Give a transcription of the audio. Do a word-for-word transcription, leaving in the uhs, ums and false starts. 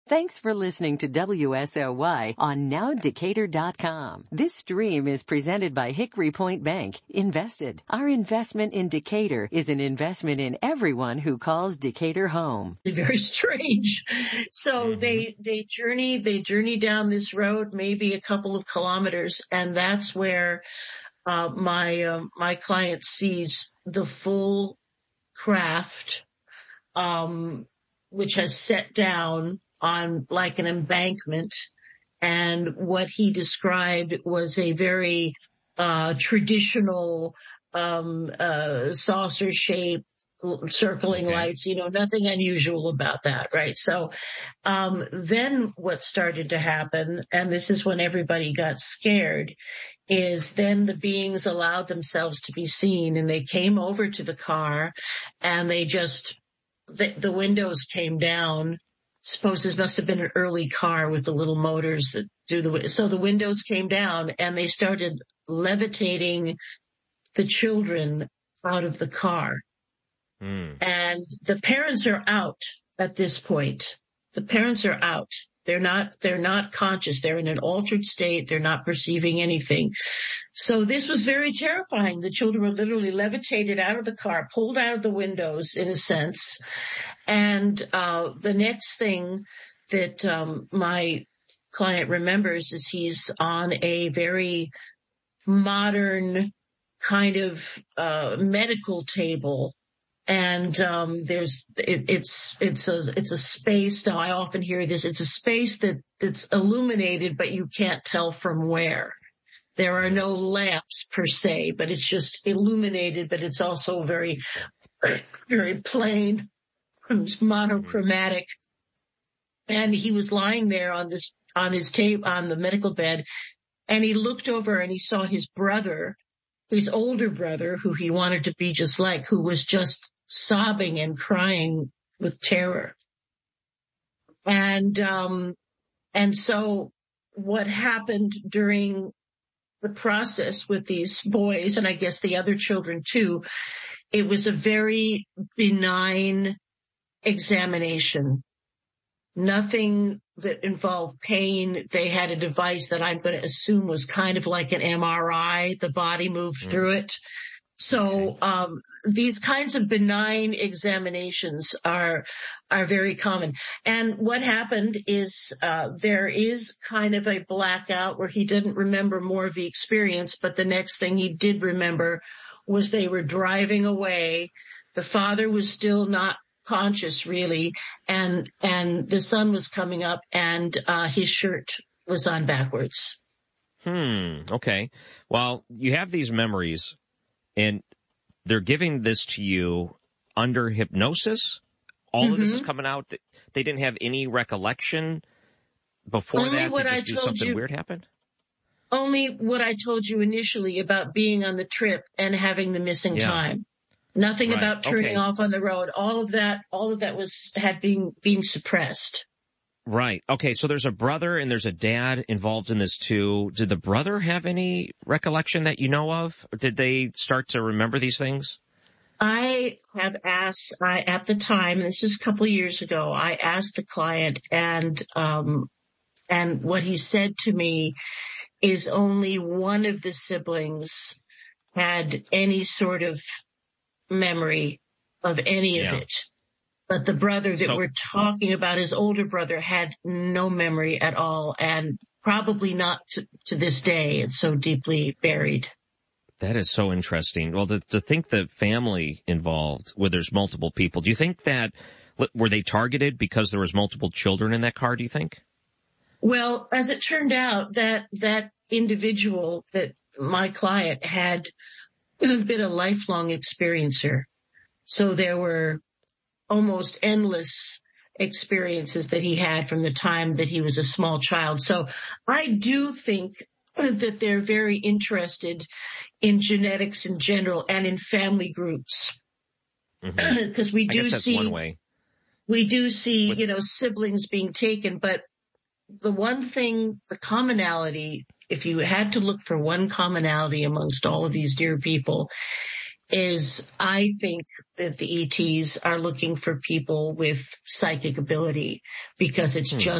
Thanks for listening to W S L Y on now decatur dot com. This stream is presented by Hickory Point Bank. Invested. Our investment in Decatur is an investment in everyone who calls Decatur home. Very strange. So mm-hmm. they they journey they journey down this road, maybe a couple of kilometers, and that's where uh, my um, my client sees the full craft, um, which has set down on like an embankment, and what he described was a very uh traditional um uh saucer shape, circling okay. lights, you know, nothing unusual about that, right? So um then what started to happen, and this is when everybody got scared, is then the beings allowed themselves to be seen, and they came over to the car, and they just the, the windows came down. Suppose this must have been an early car with the little motors that do the, so the windows came down and they started levitating the children out of the car. Mm. And the parents are out at this point. The parents are out. They're not, they're not conscious. They're in an altered state. They're not perceiving anything. So this was very terrifying. The children were literally levitated out of the car, pulled out of the windows in a sense. And, uh, the next thing that, um, my client remembers is he's on a very modern kind of, uh, medical table. And, um, there's, it, it's, it's a, it's a space. Now I often hear this. It's a space that, that's illuminated, but you can't tell from where. There are no lamps per se, but it's just illuminated, but it's also very, very plain, monochromatic. And he was lying there on this, on his tape, on the medical bed, and he looked over and he saw his brother, his older brother, who he wanted to be just like, who was just sobbing and crying with terror. And, um, and so what happened during the process with these boys, and I guess the other children too, it was a very benign examination. Nothing that involved pain. They had a device that I'm going to assume was kind of like an M R I. The body moved mm. through it. So, um, these kinds of benign examinations are, are very common. And what happened is, uh, there is kind of a blackout where he didn't remember more of the experience, but the next thing he did remember was they were driving away. The father was still not conscious really, and, and the sun was coming up, and, uh, his shirt was on backwards. Hmm. Okay. Well, you have these memories. And they're giving this to you under hypnosis. All mm-hmm. of this is coming out. They didn't have any recollection before only that. What they I just knew told something you, weird happened. Only what I told you initially about being on the trip and having the missing yeah. time. Nothing right. about turning okay. off on the road. All of that, all of that was had been being suppressed. Right. Okay. So there's a brother and there's a dad involved in this too. Did the brother have any recollection that you know of? Or did they start to remember these things? I have asked, I, at the time, this is a couple of years ago, I asked the client, and, um, and what he said to me is only one of the siblings had any sort of memory of any yeah. of it. But the brother that so, we're talking about, his older brother, had no memory at all, and probably not to, to this day. It's so deeply buried. That is so interesting. Well, to, to think the family involved, where there's multiple people, do you think that, were they targeted because there was multiple children in that car, do you think? Well, as it turned out, that, that individual, that my client, had been a lifelong experiencer. So there were almost endless experiences that he had from the time that he was a small child. So I do think that they're very interested in genetics in general and in family groups. Because mm-hmm. we do see, one way. we do see, With- you know, siblings being taken, but the one thing, the commonality, if you had to look for one commonality amongst all of these dear people, is I think that the E Ts are looking for people with psychic ability, because it's hmm. just